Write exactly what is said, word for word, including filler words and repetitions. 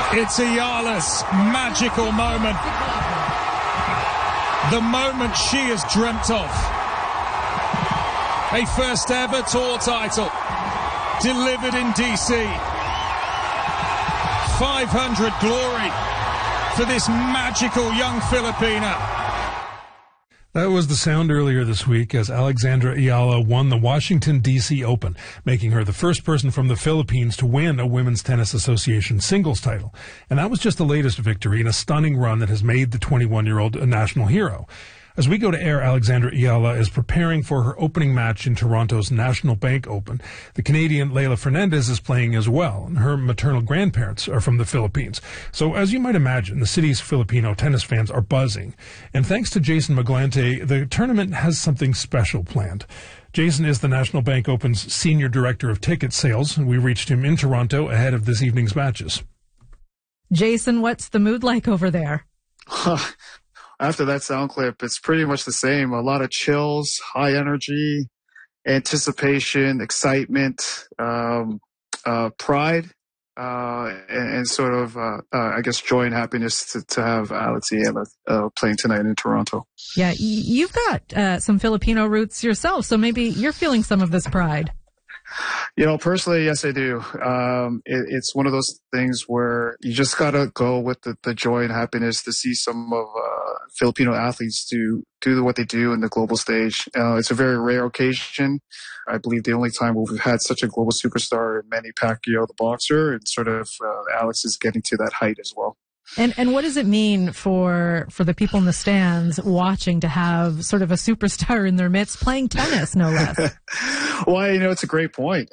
It's Ayala's magical moment. The moment she has dreamt of. A first ever tour title delivered in D C. five hundred glory for this magical young Filipina. That was the sound earlier this week as Alexandra Ayala won the Washington, D C Open, making her the first person from the Philippines to win a Women's Tennis Association singles title. And that was just the latest victory in a stunning run that has made the twenty-one-year-old a national hero. As we go to air, Alexandra Ayala is preparing for her opening match in Toronto's National Bank Open. The Canadian Leylah Fernandez is playing as well, and her maternal grandparents are from the Philippines. So as you might imagine, the city's Filipino tennis fans are buzzing. And thanks to Jason Maglante, the tournament has something special planned. Jason is the National Bank Open's Senior Director of Ticket Sales, and we reached him in Toronto ahead of this evening's matches. Jason, what's the mood like over there? After that sound clip, it's pretty much the same. A lot of chills, high energy, anticipation, excitement, um, uh, pride, uh, and, and sort of, uh, uh, I guess, joy and happiness to, to have Alex Ayala uh, playing tonight in Toronto. Yeah, you've got uh, some Filipino roots yourself, so maybe you're feeling some of this pride. You know, personally, yes, I do. Um, it, it's one of those things where you just got to go with the, the joy and happiness to see some of uh, Filipino athletes do, do what they do in the global stage. Uh, it's a very rare occasion. I believe the only time we've had such a global superstar in Manny Pacquiao, the boxer, and sort of uh, Alex is getting to that height as well. And and what does it mean for for the people in the stands watching to have sort of a superstar in their midst playing tennis, no less? Well, you know, it's a great point.